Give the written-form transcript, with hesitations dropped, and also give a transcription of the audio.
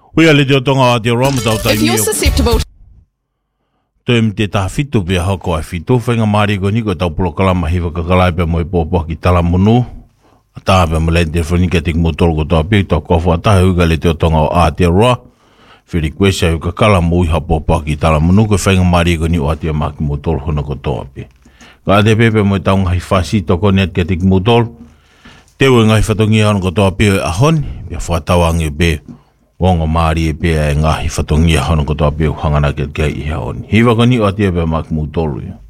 Ui ale te tonga a te roma tau tai If you're susceptible Tēm te tā whitu pia hoko ai whitu, whainga maari ko niko tau pulo kalama hiwa kakalai pia moe pōpō ki tala munu. Tā pia mo lein te whanika te kumutoro ko tau pia tau kawha tahe uga le te o tonga o Aotearoa. Whiri kwesa yu kakala mo iha pōpō ki tala munu ko whainga maari ko ni o atia mā ki mutoro huna ko tau pia. Ka te pepe moe tau ngai whasi toko net ke te kumutoro. Te ue ngai whatongi hana ko tau pia ahoni, pia whatawangi pia. Wonga maari e pia e ngahi whatongia hana ko tau pia hangana ke kei iha oni. Hiwa ko ni o atia pia mā ki mutoro.